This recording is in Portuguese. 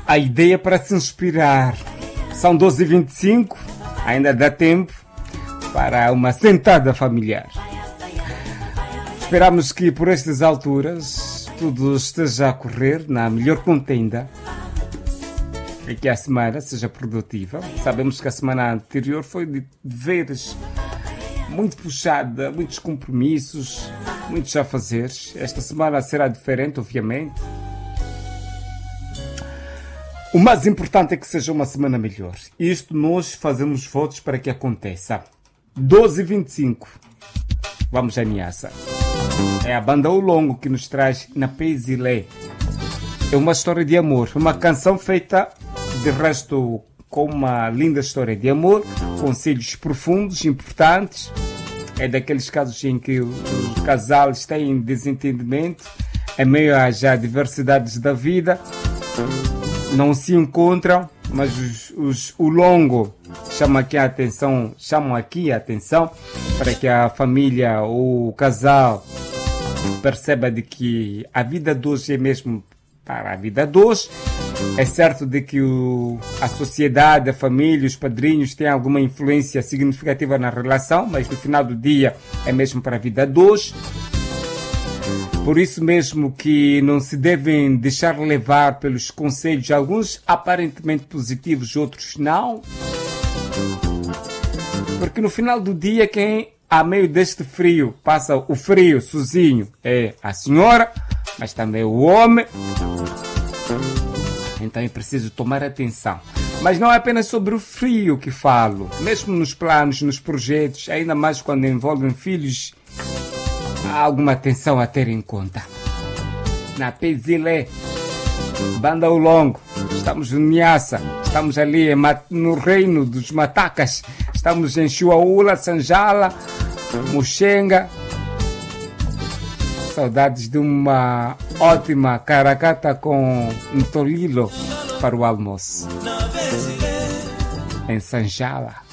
a ideia para se inspirar. São 12h25, ainda dá tempo para uma sentada familiar. Esperamos que por estas alturas tudo esteja a correr na melhor contenda e que a semana seja produtiva. Sabemos que a semana anterior foi de deveres muito puxada, muitos compromissos, muitos afazeres. Esta semana será diferente, obviamente. O mais importante é que seja uma semana melhor. Isto nós fazemos votos para que aconteça. 12h25. Vamos à Niassa. É a banda O Longo que nos traz Na Peizilé. É uma história de amor. Uma canção feita, de resto, com uma linda história de amor. Conselhos profundos, importantes. É daqueles casos em que os casais têm desentendimento. Em meio às diversidades da vida. Não se encontram, mas o Longo chamam aqui a atenção para que a família ou o casal perceba de que a vida de hoje é mesmo para a vida de hoje. É certo de que a sociedade, a família, os padrinhos têm alguma influência significativa na relação, mas no final do dia é mesmo para a vida de hoje. Por isso mesmo que não se devem deixar levar pelos conselhos, alguns aparentemente positivos, outros não. Porque no final do dia, quem a meio deste frio passa o frio sozinho é a senhora, mas também o homem. Então é preciso tomar atenção. Mas não é apenas sobre o frio que falo. Mesmo nos planos, nos projetos, ainda mais quando envolvem filhos, há alguma atenção a ter em conta. Na Peizilé, banda O Longo, estamos em Niassa, estamos ali no reino dos Matacas, estamos em Chuaula, Sanjala, Muxenga. Saudades de uma ótima caracata com um tolilo para o almoço. Em Sanjala.